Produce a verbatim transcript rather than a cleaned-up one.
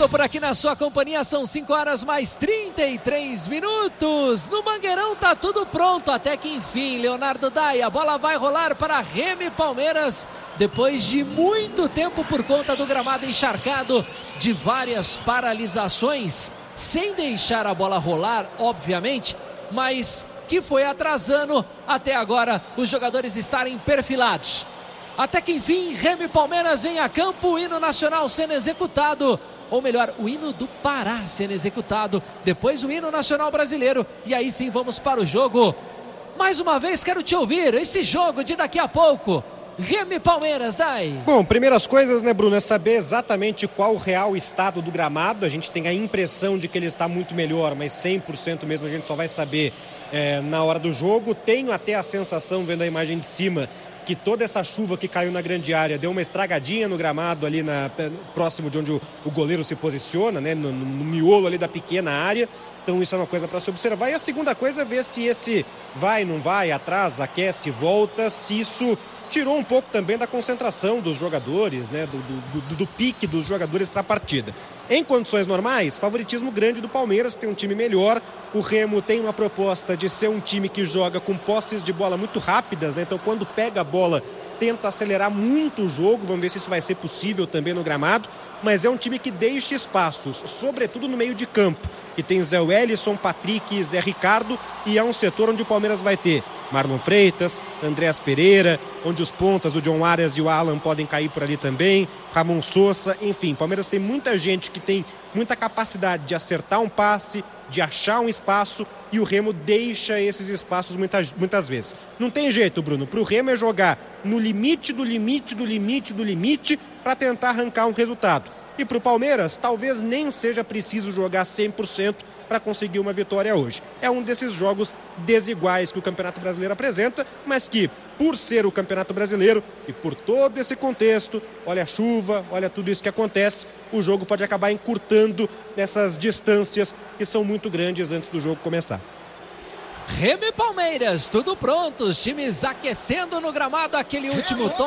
Estou por aqui na sua companhia, são cinco horas mais trinta e três minutos. No Mangueirão tá tudo pronto, até que enfim, Leonardo Dai, a bola vai rolar para Remo e Palmeiras, depois de muito tempo por conta do gramado encharcado, de várias paralisações, sem deixar a bola rolar, obviamente, mas que foi atrasando até agora os jogadores estarem perfilados. Até que enfim, Remo e Palmeiras vem a campo, o hino nacional sendo executado, ou melhor, o hino do Pará sendo executado, depois o hino nacional brasileiro, e aí sim vamos para o jogo. Mais uma vez quero te ouvir, esse jogo de daqui a pouco, Remo e Palmeiras, Dai. Bom, primeiras coisas, né, Bruno, é saber exatamente qual o real estado do gramado. A gente tem a impressão de que ele está muito melhor, mas cem por cento mesmo a gente só vai saber é, na hora do jogo. Tenho até a sensação, vendo a imagem de cima, que toda essa chuva que caiu na grande área deu uma estragadinha no gramado ali na, próximo de onde o, o goleiro se posiciona, né, no, no miolo ali da pequena área. Então isso é uma coisa para se observar. E a segunda coisa é ver se esse vai, não vai, atrasa, aquece, volta, se isso tirou um pouco também da concentração dos jogadores, né, do, do, do, do pique dos jogadores para a partida. Em condições normais, favoritismo grande do Palmeiras, que tem um time melhor. O Remo tem uma proposta de ser um time que joga com posses de bola muito rápidas, né? Então quando pega a bola, tenta acelerar muito o jogo. Vamos ver se isso vai ser possível também no gramado. Mas é um time que deixa espaços, sobretudo no meio de campo, que tem Zé Wellison, Patrick, Zé Ricardo, e é um setor onde o Palmeiras vai ter Marlon Freitas, Andréas Pereira, onde os pontas, o John Arias e o Alan podem cair por ali também, Ramon Sousa, enfim, Palmeiras tem muita gente que tem muita capacidade de acertar um passe, de achar um espaço, e o Remo deixa esses espaços muitas, muitas vezes. Não tem jeito, Bruno, para o Remo é jogar no limite do limite do limite do limite para tentar arrancar um resultado. E para o Palmeiras, talvez nem seja preciso jogar cem por cento para conseguir uma vitória hoje. É um desses jogos desiguais que o Campeonato Brasileiro apresenta, mas que, por ser o Campeonato Brasileiro e por todo esse contexto, olha a chuva, olha tudo isso que acontece, o jogo pode acabar encurtando nessas distâncias que são muito grandes antes do jogo começar. Remo e Palmeiras, tudo pronto, os times aquecendo no gramado, aquele último toque.